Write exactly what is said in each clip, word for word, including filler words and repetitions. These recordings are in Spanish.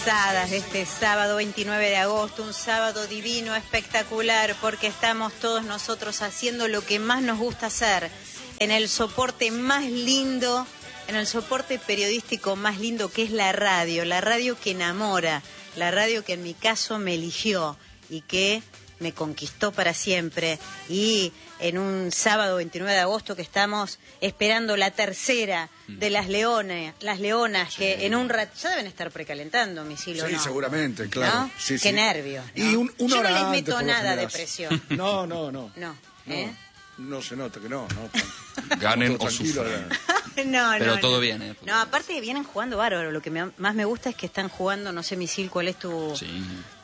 pasadas de este sábado veintinueve de agosto, un sábado divino, espectacular, porque estamos todos nosotros haciendo lo que más nos gusta hacer, en el soporte más lindo, en el soporte periodístico más lindo que es la radio, la radio que enamora, la radio que en mi caso me eligió y que me conquistó para siempre. Y en un sábado veintinueve de agosto que estamos esperando la tercera de las leones, las leonas, sí, que en un rato ya deben estar precalentando, mis hilos. Sí, ¿no? seguramente, claro. ¿No? Sí, Qué sí. nervios, ¿no? Y un, una Yo hora no les antes, meto por lo nada de general. presión. No, no, no. No, No, ¿eh? no se nota que no, no. Ganen Todo o tranquilo, sufran. No, Pero no, todo no. bien, ¿eh? No, aparte vienen jugando bárbaro. Lo que me- más me gusta es que están jugando, no sé, Misil, ¿cuál es tu... Sí.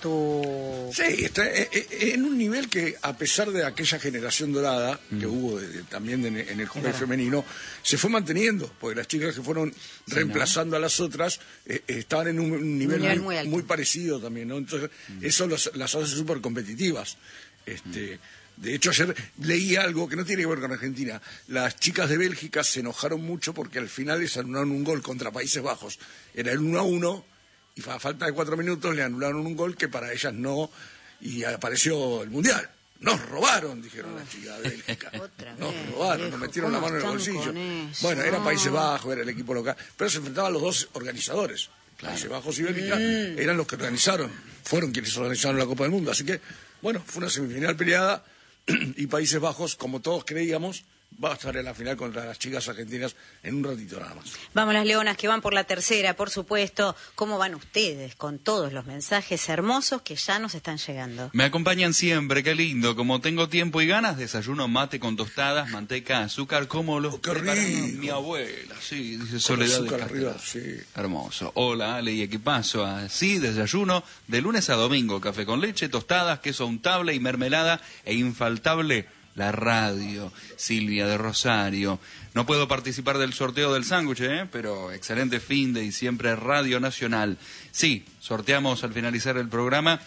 tu... Sí, está eh, eh, en un nivel que, a pesar de aquella generación dorada que Mm. hubo de- de- también en, en el hockey verdad. femenino, se fue manteniendo, porque las chicas que fueron reemplazando a las otras eh, eh, estaban en un, un nivel, nivel muy, muy alto. muy parecido también, ¿no? Entonces, Mm. eso los- las hace súper competitivas. Este, de hecho, ayer leí algo que no tiene que ver con Argentina. Las chicas de Bélgica se enojaron mucho porque al final les anularon un gol contra Países Bajos. Era el uno a uno y a falta de cuatro minutos le anularon un gol que para ellas no, y apareció el Mundial. Nos robaron, dijeron las chicas de Bélgica. Otra Nos vez, robaron, viejo, nos metieron la ¿cómo mano en el están bolsillo. con eso? Bueno, era Países Bajos, era el equipo local, pero se enfrentaban los dos organizadores. Países Bajos y Bélgica Mm. eran los que organizaron, fueron quienes organizaron la Copa del Mundo. Así que, bueno, fue una semifinal peleada y Países Bajos, como todos creíamos, va a estar en la final contra las chicas argentinas en un ratito nada más. Vamos las leonas que van por la tercera, por supuesto. ¿Cómo van ustedes con todos los mensajes hermosos que ya nos están llegando? Me acompañan siempre, qué lindo. Como tengo tiempo y ganas, desayuno mate con tostadas, manteca, azúcar, como los Oh, qué prepara rico. mi abuela. Sí, dice Con Soledad de azúcar Castelar. arriba, sí. Hermoso. Hola, Ale y equipazo. Así, desayuno de lunes a domingo. Café con leche, tostadas, queso untable y mermelada e infaltable la radio. Silvia de Rosario. No puedo participar del sorteo del sándwich, ¿eh? Pero excelente fin de y siempre Radio Nacional. Sí, sorteamos al finalizar el programa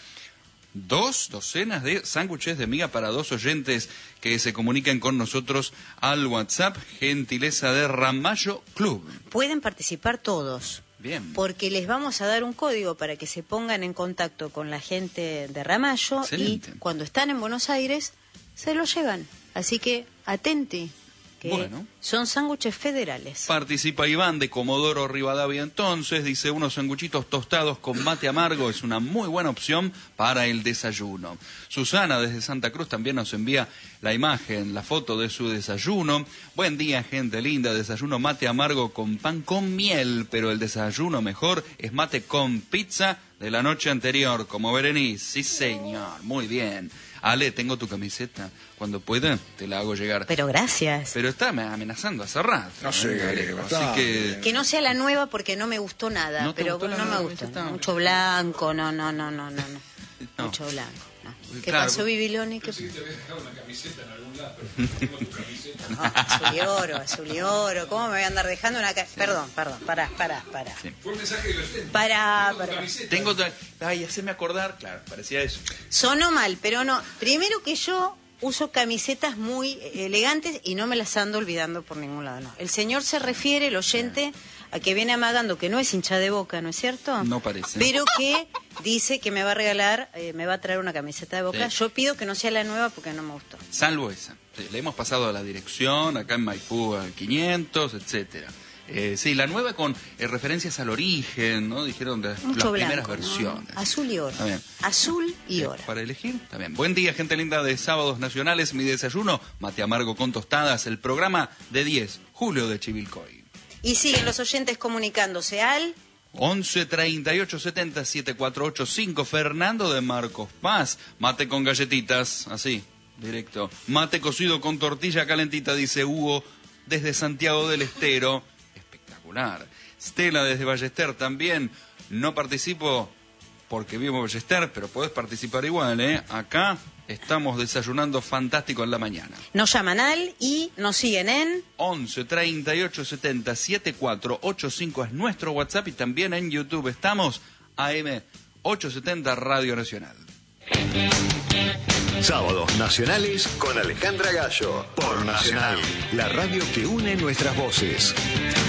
dos docenas de sándwiches de miga para dos oyentes que se comunican con nosotros al WhatsApp, gentileza de Ramallo Club. Pueden participar todos. Bien. Porque les vamos a dar un código para que se pongan en contacto con la gente de Ramallo. Excelente. Y cuando están en Buenos Aires se lo llevan. Así que atenti, que Bueno. son sándwiches federales. Participa Iván de Comodoro Rivadavia entonces, dice unos sanguchitos tostados con mate amargo es una muy buena opción para el desayuno. Susana desde Santa Cruz también nos envía la imagen, la foto de su desayuno. Buen día, gente linda, desayuno mate amargo con pan con miel, pero el desayuno mejor es mate con pizza de la noche anterior, como Berenice. Sí, señor, muy bien. Ale, tengo tu camiseta. Cuando pueda, te la hago llegar. Pero gracias. Pero está amenazando hace rato. No sé, ¿eh, Ale? Así bastante. que... Que no sea la nueva porque no me gustó nada. ¿No te pero gustó la no me nueva? gusta. Ya está. Mucho blanco, no, no, no, no, no. no. No. Mucho blanco. No. ¿Qué Claro. pasó, Bibiloni? ¿Qué... No, azul y oro, azul y oro. ¿Cómo me voy a andar dejando una ca... Perdón, perdón, pará, pará, pará. Sí. Pará, pará. Tengo otra... Ay, haceme acordar. Claro, parecía eso. Sonó mal, pero no. Primero que yo uso camisetas muy elegantes y no me las ando olvidando por ningún lado, no. El señor se refiere, el oyente, a que viene amagando que no es hincha de Boca, ¿no es cierto? No parece. Pero que dice que me va a regalar, eh, me va a traer una camiseta de Boca. Sí. Yo pido que no sea la nueva porque no me gustó. Salvo esa. Sí, le hemos pasado a la dirección, acá en Maipú al quinientos, etcétera. Eh, sí, la nueva con eh, referencias al origen, ¿no? Dijeron de Mucho las primeras blanco, ¿no? versiones. Azul y oro. Está bien. Azul y Sí, oro. Para elegir, también. Buen día, gente linda de Sábados Nacionales. Mi desayuno, mate amargo con tostadas. El programa de diez, Julio de Chivilcoy. Y siguen los oyentes comunicándose al... once treinta y ocho setenta siete cuatro ocho cinco. Fernando de Marcos Paz. Mate con galletitas, así, directo. Mate cocido con tortilla calentita, dice Hugo, desde Santiago del Estero. Espectacular. Stella desde Ballester también. No participo porque vivo en Ballester, pero podés participar igual, ¿eh? Acá estamos desayunando fantástico en la mañana. Nos llaman al y nos siguen en... once treinta y ocho setenta setenta y cuatro ochenta y cinco es nuestro WhatsApp y también en YouTube estamos A M ochocientos setenta Radio Nacional. Sábados Nacionales con Alejandra Gallo por Nacional, la radio que une nuestras voces.